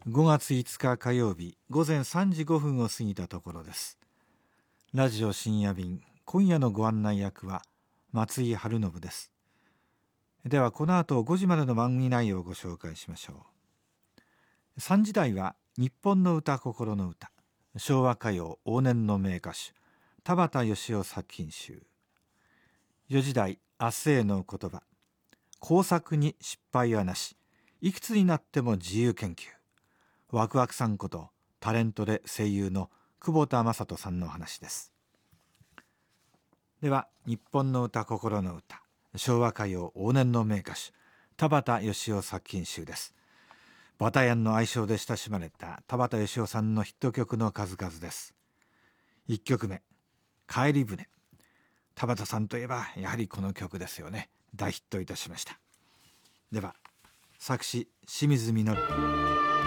5月5日火曜日、午前3時5分を過ぎたところです。ラジオ深夜便、今夜のご案内役は松井春信です。ではこの後5時までの番組内容をご紹介しましょう。3時台は日本の歌心の歌、昭和歌謡往年の名歌手田畑義夫作品集。4時台、明日への言葉、工作に失敗はなし、いくつになっても自由研究、ワクワクさんことタレントで声優の久保田雅人さんの話です。では日本の歌心の歌、昭和歌謡往年の名歌手田畑義夫作品集です。バタヤンの愛称で親しまれた田畑義夫さんのヒット曲の数々です。1曲目、帰り船。田畑さんといえばやはりこの曲ですよね。大ヒットいたしました。では作詞清水稔。